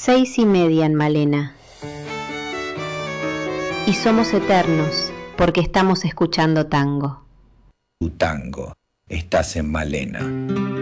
6:30 en Malena. Y somos eternos porque estamos escuchando tango. Tu tango, estás en Malena.